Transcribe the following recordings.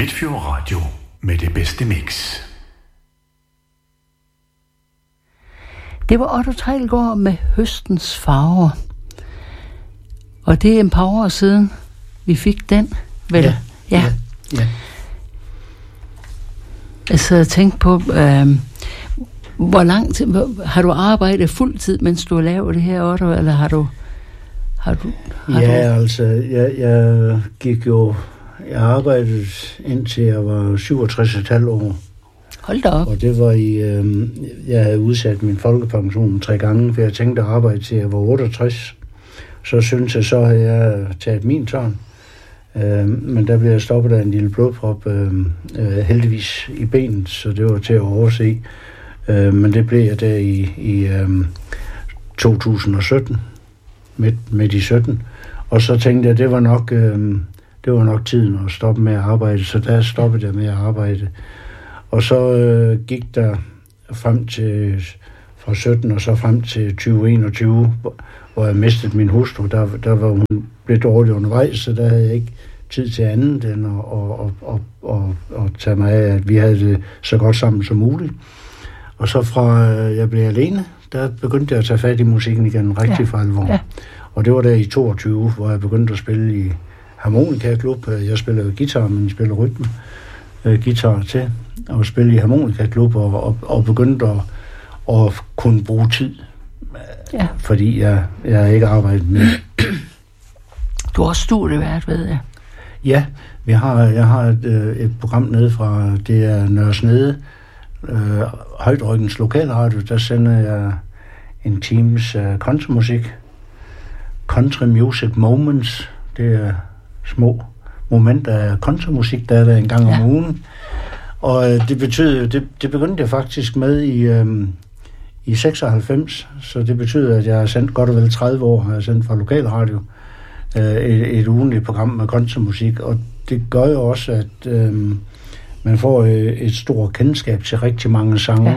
Midtfjord Radio med det bedste mix. Det var Otto Teilgaard med Høstens farver. Og det er et par år siden, vi fik den, vel? Ja. Altså, jeg tænkte på, hvor lang tid, har du arbejdet fuldtid, mens du laver det her, Otto, eller har du... Altså, jeg arbejdede indtil jeg var 67,5 år. Hold da op. Og det var jeg havde udsat min folkepension 3 gange, for jeg tænkte at arbejde til jeg var 68. Så synes jeg, så havde jeg taget min tørn. Men der blev jeg stoppet af en lille blodprop, heldigvis i benet, så det var til at overse. Men det blev jeg der i 2017, midt i 17. Og så tænkte jeg, det var nok tiden at stoppe med at arbejde, så der stoppede jeg med at arbejde. Og så gik der frem til fra 17 og så frem til 2021, hvor jeg mistede min hustru. Der var hun blevet dårlig undervejs, så der havde jeg ikke tid til andet end at tage mig af, at vi havde det så godt sammen som muligt. Og så fra jeg blev alene, der begyndte jeg at tage fat i musikken igen rigtig for alvor. Ja. Og det var der i 22, hvor jeg begyndte at spille i harmonikaklub. Jeg spiller jo guitar, men jeg spiller rytme guitar til at spille i harmonikaklub og begyndte at kunne bruge tid, fordi jeg ikke arbejdet med. Du har også studievært, ved jeg. Ja, jeg har et program nede fra, det er Nørresnede, Højtrykkenes lokalradio. Der sender jeg en times countrymusik. Country Music Moments. Det er små momenter af countrymusik, der er der en gang om ugen. Og det betyder, det begyndte jeg faktisk med i 96, så det betyder, at jeg har sendt godt og vel 30 år, har jeg sendt fra lokalradio et ugenligt program med countrymusik, og det gør jo også, at man får et stort kendskab til rigtig mange sange,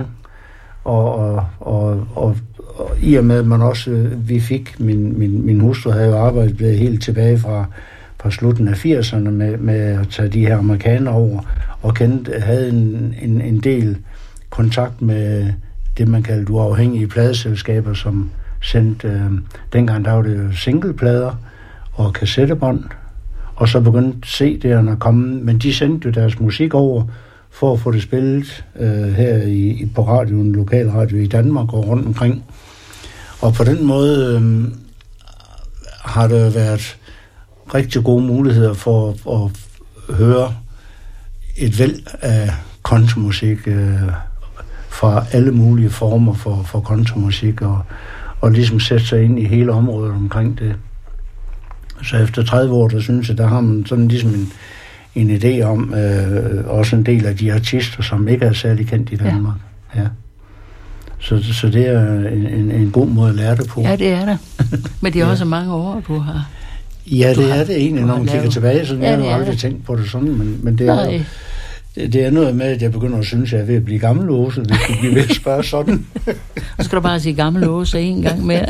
og i og med, at man også, vi fik, min hustru havde jo arbejdet helt tilbage fra slutten af 80'erne med at tage de her amerikanere over, og havde en del kontakt med det, man kaldte uafhængige pladeselskaber, som sendte, dengang der var det singleplader og kassettebånd, og så begyndte CD'erne at komme, men de sendte jo deres musik over for at få det spillet her på radioen, lokalradio i Danmark og rundt omkring. Og på den måde har der været rigtig gode muligheder for at høre et væld af countrymusik fra alle mulige former for countrymusik og ligesom sætte sig ind i hele området omkring det. Så efter 30 år, der synes jeg, der har man sådan ligesom en idé om også en del af de artister, som ikke er særlig kendt i Danmark. Ja. Så det er en god måde at lære det på. Ja, det er det. Men det er også mange år, du har... Ja, det er det egentlig, når man kigger tilbage, så jeg har aldrig tænkt på det sådan, men det er, det er noget med, at jeg begynder at synes, at jeg er ved at blive gammel Åse, hvis du bliver ved at spørge sådan. Så skal du bare sige gammel Åse en gang mere.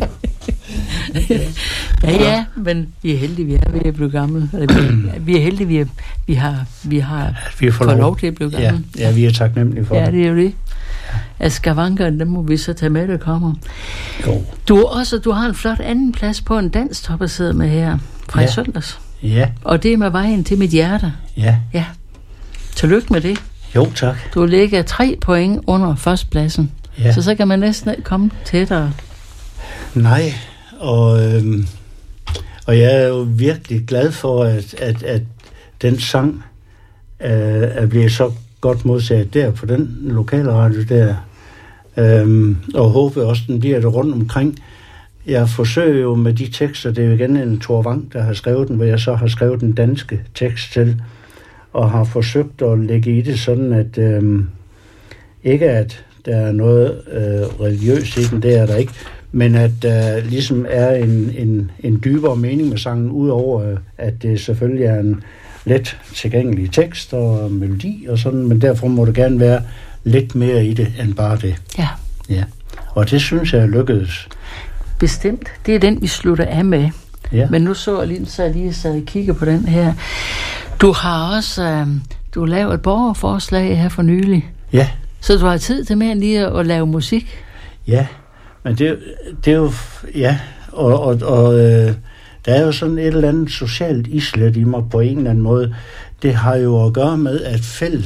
Ja, men vi er heldige, vi er ved at blive gamle. Vi er heldige, vi har fået lov til at blive gamle. Ja, vi er taknemmelige for det. Ja, det er jo det. Af skavankerne, dem må vi så tage med, der kommer. Jo. Du har en flot anden plads på en danstop at sidde med her fra i søndags. Ja. Og det er med vejen til mit hjerte. Ja. Tillykke med det. Jo, tak. Du ligger 3 point under førstpladsen. Ja. Så kan man næsten ikke komme tættere. Nej, og jeg er jo virkelig glad for, at den sang er blevet så godt modtaget der på den lokale radio der. Og håber også, den bliver det rundt omkring. Jeg forsøger jo med de tekster, det er jo igen en Thor Wang, der har skrevet den, hvor jeg så har skrevet den danske tekst til, og har forsøgt at lægge i det sådan, at ikke at der er noget religiøst i den, det er der ikke, men at der ligesom er en dybere mening med sangen, udover at det selvfølgelig er en let tilgængelig tekst og melodi og sådan, men derfor må det gerne være lidt mere i det end bare det. Ja. Og det synes jeg er lykkedes. Bestemt. Det er den, vi slutter af med. Ja. Men nu så jeg lige sad og kiggede på den her. Du har også du lavet et borgerforslag her for nylig. Ja. Så du har tid til mere end lige at lave musik? Ja, men det er jo... Ja, og der er jo sådan et eller andet socialt islet i mig på en eller anden måde. Det har jo at gøre med, at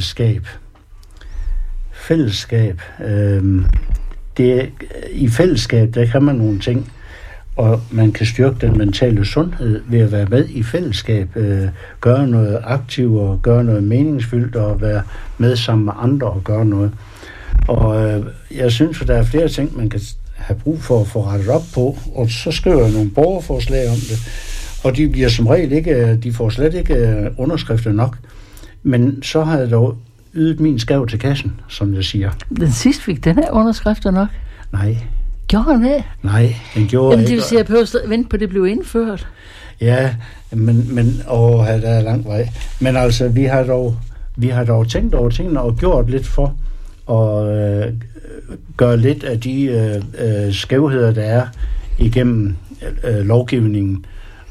i fællesskab, der kan man nogle ting, og man kan styrke den mentale sundhed ved at være med i fællesskab, gøre noget aktivt og gøre noget meningsfyldt og være med sammen med andre og gøre noget. Og jeg synes, at der er flere ting, man kan have brug for at få rettet op på, og så skriver jeg nogle borgerforslag om det, og de bliver som regel ikke, de får slet ikke underskrifter nok, men så har jeg dog ydet min skav til kassen, som jeg siger. Den sidste fik den her underskrifter nok? Nej. Gjorde den det? Nej, den gjorde ikke. Jamen det vil sige, at jeg behøver vente på, at det blev indført. Ja, men der er lang vej. Men altså, vi har dog tænkt over tingene og gjort lidt for at gøre lidt af de skævheder, der er igennem lovgivningen,